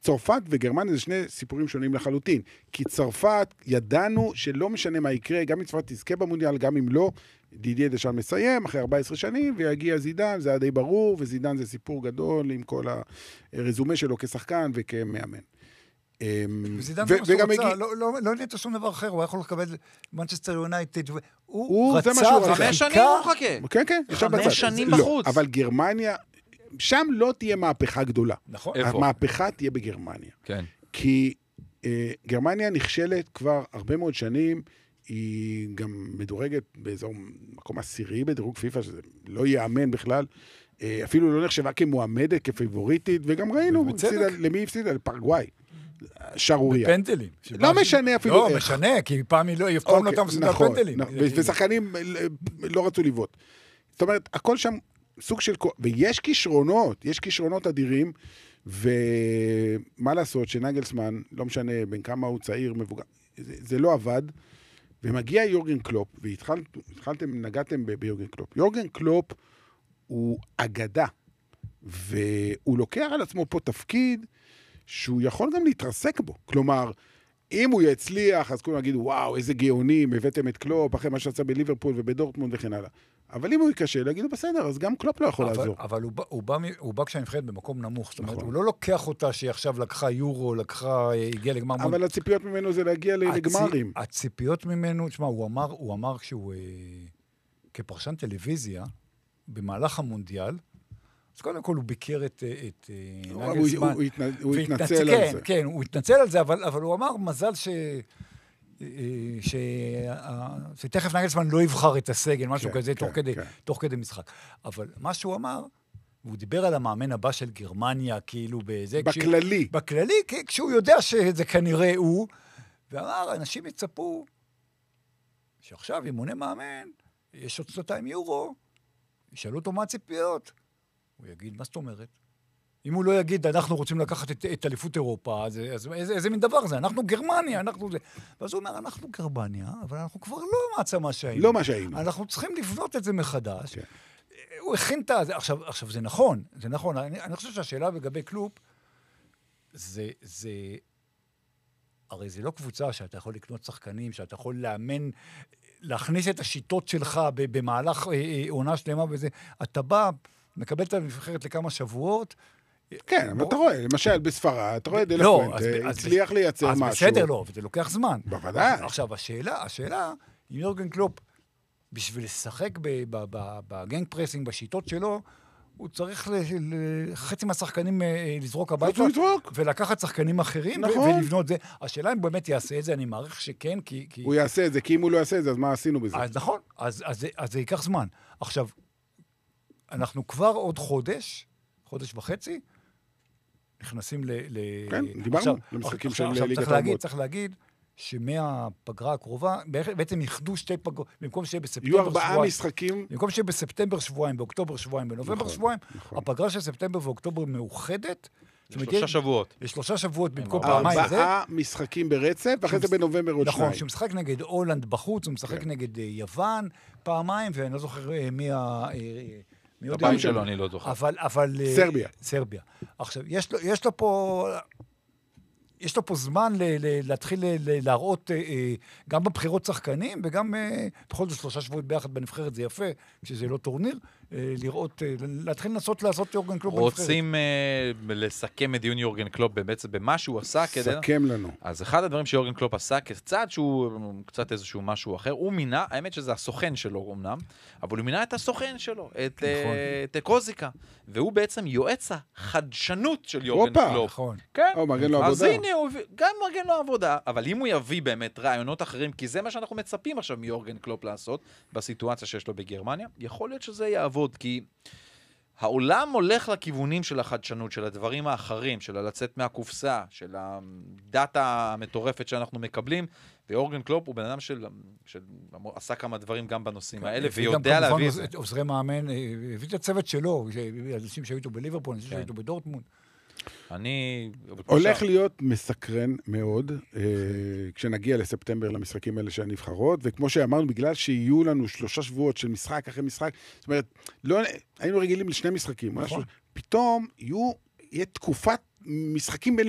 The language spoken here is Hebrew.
צרפת וגרמניה זה שני סיפורים שונים לחלוטין. כי צרפת, ידענו שלא משנה מה יקרה, גם אם צרפת תזכה במונדיאל, גם אם לא, דידייה דשאן מסיים אחרי 14 שנים, ויגיע זידן, זה היה די ברור, וזידן זה סיפור גדול עם כל הרזומה שלו כשחקן וכמאמן. וזידן זה מה שהוא רצה, לא נהיית שום דבר אחר, הוא היה יכול לקבל מנצ'סטר יונייטד, הוא רצה 5 שנים הוא מחכה. כן, כן, 5 שנים בחוץ. אבל גרמניה, שם לא תהיה מהפכה גדולה. נכון. המהפכה תהיה בגרמניה. כן. כי גרמניה נכשלת כבר הרבה מאוד שנים, היא גם מדורגת באזור מקום עשירי בדירוג פיפה, שזה לא יאמן בכלל, אפילו לא נחשבה כמועמדת, כפייבוריטית, וגם ראינו, למי הפסידה? לפרגוואי. שרוריה. בפנדלים. לא משנה אפילו לא, משנה, כי פעם היא לא יפתום אותם בסדר פנדלים. ושחקנים לא רצו לבעוט. זאת אומרת, הכל שם סוג של... ויש כישרונות, יש כישרונות אדירים, ומה לעשות שנגלסמן, לא משנה בין כמה הוא צעיר, מבוגר, זה לא עבד, ומגיע יורגן קלופ, והתחלתם, נגעתם ביורגן קלופ. יורגן קלופ הוא אגדה, והוא לוקח על עצמו פה תפקיד שהוא יכול גם להתרסק בו. כלומר, אם הוא יצליח, אז כולם יגידו, וואו, איזה גאונים, הבאתם את קלופ, אחרי מה שעשה בליברפול ובדורטמונד וכן הלאה. אבל אם הוא יקשה, יגידו, בסדר, אז גם קלופ לא יכול לעזור. אבל הוא בא כשהנבחרת במקום נמוך, זאת אומרת, הוא לא לוקח אותה שהיא עכשיו לקחה יורו, הגיעה לגמר... אבל הציפיות ממנו זה להגיע לגמרים. הציפיות ממנו, תשמע, הוא אמר כשהוא, כפרשן טלוויזיה, במהלך המונדיאל, אז קודם כל הוא ביקר את נגלסמן. הוא התנצל על זה. כן, הוא התנצל על זה, אבל הוא אמר, מזל שתכף נגלסמן לא יבחר את הסגל, משהו כזה, תוך כדי משחק. אבל מה שהוא אמר, והוא דיבר על המאמן הבא של גרמניה, כאילו בזה... בכללי. בכללי, כשהוא יודע שזה כנראה הוא, ואמר, אנשים יצפו שעכשיו ימונה מאמן, יש עוד 2 יורו, ישאלו אותו מה הציפיות. הוא יגיד, מה זאת אומרת? אם הוא לא יגיד, אנחנו רוצים לקחת את אליפות אירופה, אז איזה מין דבר זה? אנחנו גרמניה, אנחנו זה. ואז הוא אומר, אנחנו גרמניה, אבל אנחנו כבר לא מעצמה שהיינו. לא מה שהיינו. אנחנו צריכים לבנות את זה מחדש. כן. הוא הכין את זה. עכשיו, זה נכון, זה נכון. אני חושב שהשאלה לגבי קלופ, הרי זה לא קבוצה שאתה יכול לקנות שחקנים, שאתה יכול לאמן, להכניס את השיטות שלך במהלך עונה שלמה וזה. אתה בא, מקבל את הנבחרת לכמה שבועות, כן, אבל אתה רואה, למשל בספרד, אתה רואה דלה פואנטה, הצליח לייצר משהו. אז בסדר, לא, וזה לוקח זמן. בוודאי. עכשיו, השאלה, אם יורגן קלופ, בשביל לשחק בגנג פרסינג, בשיטות שלו, הוא צריך חצי מהשחקנים לזרוק הביתה, ולקחת שחקנים אחרים, ולבנות זה. השאלה אם באמת יעשה את זה, אני מעריך שכן, כי... הוא יעשה את זה, כי אם הוא לא יעשה את זה, אז מה עשינו בזה? אז נכון, אז זה ייקח זמן. עכשיו, אנחנו כבר עוד חודש וחצי, נכנסים כן, דיברנו למשחקים של ליגת האלופות. צריך להגיד שמהפגרה הקרובה, בעצם יחדו 2 פגרות, במקום שיהיה בספטמבר שבועיים. יהיו 4 משחקים. במקום שיהיה בספטמבר שבועיים, באוקטובר שבועיים, בנובמבר שבועיים, הפגרה של ספטמבר ואוקטובר מאוחדת. 3 שבועות. יש 3 שבועות במקום פעמיים זה. 4 משחקים ברצף, ואחרי זה בנובמבר עוד 2. נכון, שהוא משחק נגד הולנד בחוץ, הוא משחק נגד יוון פעמיים, ואני לא זוכר הפעם שלו אני לא זוכר. אבל... סרביה. עכשיו, יש לו פה זמן להתחיל להראות גם בבחירות שחקנים, וגם בכל זאת 3 שבועות ביחד בנבחרת, זה יפה, כשזה לא טורניר, לראות, להתחיל לנסות לעשות יורגן קלופ בנבחרת. רוצים לסכם את דיון יורגן קלופ במה שהוא עשה כדי... סכם לנו. אז אחד הדברים שיורגן קלופ עשה, כצעד שהוא קצת איזשהו משהו אחר, הוא מינה, האמת שזה הסוכן שלו אמנם, אבל הוא מינה את הסוכן שלו, את קוזיקה, והוא בעצם יועץ החדשנות של יורגן קלופ. נכון. כן. מרגן לו עבודה. אז הנה, גם מרגן לו עבודה, אבל אם הוא יביא באמת רעיונות אחרים, כי זה מה שאנחנו מצפים עכשיו מיורגן קלופ לעשות, בסיטואציה שיש לו בגרמניה, יכול להיות שזה יעבוד, כי העולם הולך לכיוונים של החדשנות, של הדברים האחרים, של לצאת מהקופסה, של הדאטה המטורפת שאנחנו מקבלים, ויורגן קלופ הוא בן אדם שעשה כמה דברים גם בנושאים האלה, ויודע להביא את זה. עוזרי מאמן, הביא את הצוות שלו, אנשים שהיו איתו בליברפול, אנשים שהיו איתו בדורטמונד. הולך להיות מסקרן מאוד, כשנגיע לספטמבר למשחקים האלה של הנבחרות, וכמו שאמרנו, בגלל שיהיו לנו 3 שבועות של משחק אחרי משחק, זאת אומרת, היינו רגילים ל2 משחקים, פתאום יהיה תקופת משחקים בין